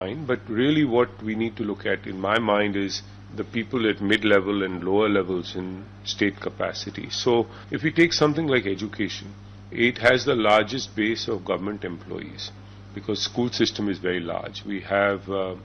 But really what we need to look at, in my mind, is the people at mid-level and lower levels in state capacity. So if we take something like education, it has the largest base of government employees because school system is very large. We have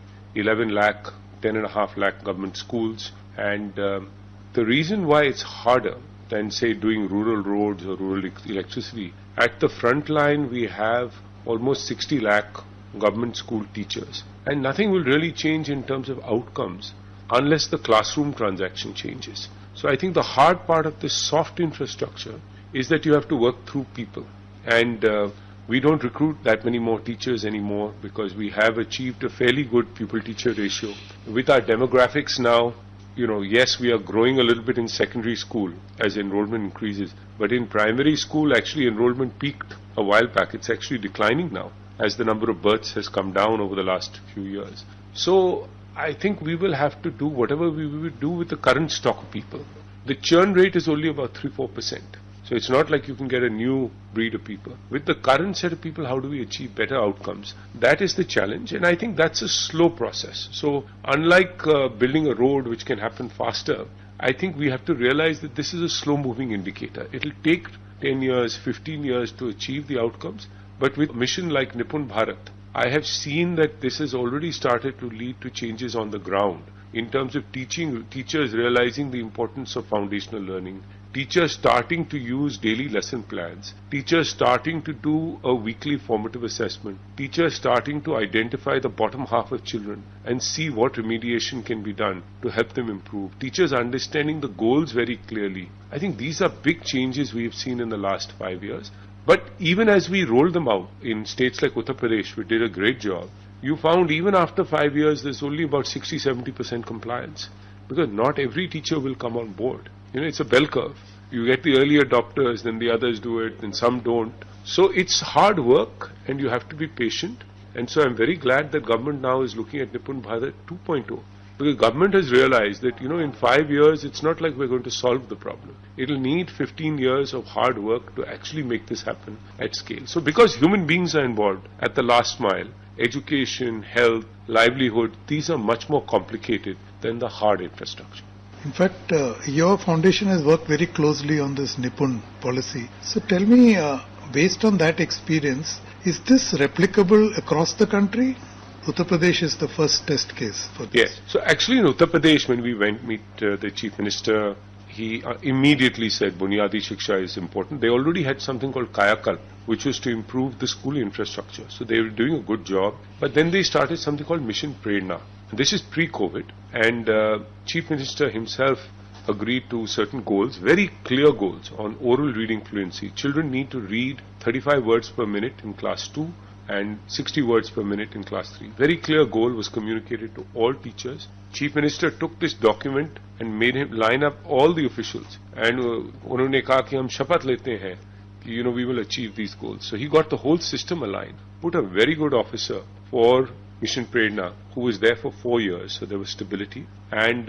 11 lakh, 10.5 lakh government schools, and the reason why it's harder than, say, doing rural roads or rural electricity, at the front line we have almost 60 lakh government school teachers, and nothing will really change in terms of outcomes unless the classroom transaction changes. So I think the hard part of this soft infrastructure is that you have to work through people, and we don't recruit that many more teachers anymore because we have achieved a fairly good pupil-teacher ratio. With our demographics now, yes, we are growing a little bit in secondary school as enrollment increases, but in primary school actually enrollment peaked a while back. It's actually declining now as the number of births has come down over the last few years. So I think we will have to do whatever we will do with the current stock of people. The churn rate is only about 3-4%. So it's not like you can get a new breed of people. With the current set of people, how do we achieve better outcomes? That is the challenge, and I think that's a slow process. So unlike building a road which can happen faster, I think we have to realize that this is a slow-moving indicator. It will take 10 years, 15 years to achieve the outcomes, but with a mission like Nipun Bharat, I have seen that this has already started to lead to changes on the ground in terms of teachers realizing the importance of foundational learning, teachers starting to use daily lesson plans, teachers starting to do a weekly formative assessment, teachers starting to identify the bottom half of children and see what remediation can be done to help them improve, teachers understanding the goals very clearly. I think these are big changes we have seen in the last 5 years. But even as we rolled them out in states like Uttar Pradesh, we did a great job. You found even after 5 years, there's only about 60-70% compliance because not every teacher will come on board. It's a bell curve. You get the early adopters, then the others do it, then some don't. So it's hard work and you have to be patient. And so I'm very glad that government now is looking at Nipun Bharat 2.0. Because government has realized that, in 5 years, it's not like we're going to solve the problem. It'll need 15 years of hard work to actually make this happen at scale. So because human beings are involved at the last mile, education, health, livelihood, these are much more complicated than the hard infrastructure. In fact, your foundation has worked very closely on this Nipun policy. So tell me, based on that experience, is this replicable across the country? Uttar Pradesh is the first test case for this. Yes. So actually in Uttar Pradesh, when we went meet the Chief Minister, he immediately said Bunyadi Shiksha is important. They already had something called Kayakalp, which was to improve the school infrastructure. So they were doing a good job. But then they started something called Mission Prerna. This is pre-COVID. And Chief Minister himself agreed to certain goals, very clear goals on oral reading fluency. Children need to read 35 words per minute in class 2. And 60 words per minute in class 3. Very clear goal was communicated to all teachers. Chief Minister took this document and made him line up all the officials. And उन्होंने कहा कि हम शपथ लेते हैं कि we will achieve these goals. So he got the whole system aligned. Put a very good officer for Mission Prerna who was there for 4 years. So there was stability. And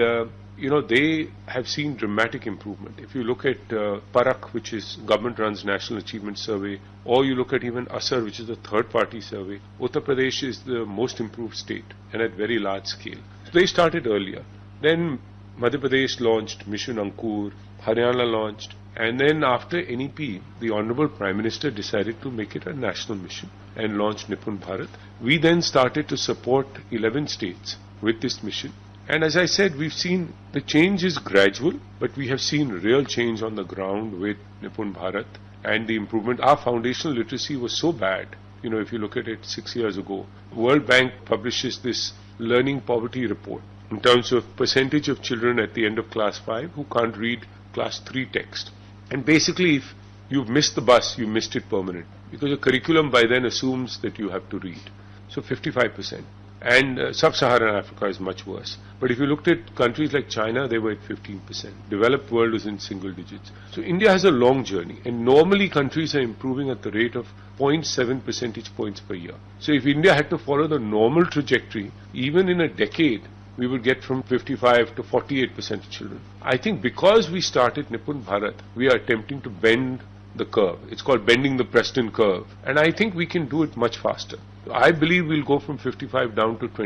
they have seen dramatic improvement. If you look at Parak, which is Government Runs National Achievement Survey, or you look at even ASAR, which is the third-party survey, Uttar Pradesh is the most improved state and at very large scale. So they started earlier. Then Madhya Pradesh launched Mission Ankur, Haryana launched, and then after NEP, the Honorable Prime Minister decided to make it a national mission and launched Nipun Bharat. We then started to support 11 states with this mission. And as I said, we've seen the change is gradual, but we have seen real change on the ground with Nipun Bharat and the improvement. Our foundational literacy was so bad, if you look at it 6 years ago. World Bank publishes this learning poverty report in terms of percentage of children at the end of class 5 who can't read class 3 text. And basically, if you've missed the bus, you missed it permanent. Because the curriculum by then assumes that you have to read. So 55%. And sub-Saharan Africa is much worse. But if you looked at countries like China, they were at 15%. Developed world was in single digits. So India has a long journey. And normally countries are improving at the rate of 0.7 percentage points per year. So if India had to follow the normal trajectory, even in a decade, we would get from 55 to 48% of children. I think because we started Nipun Bharat, we are attempting to bend the curve. It's called bending the Preston curve. And I think we can do it much faster. I believe we'll go from 55 down to